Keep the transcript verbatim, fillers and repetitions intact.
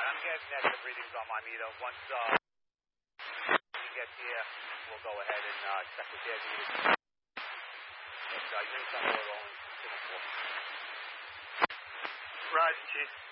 I'm getting extra breathings on my meter. Once uh, he gets here, we'll go ahead and uh, check with their meters. But uh, units on board only two and four. Roger, Chief.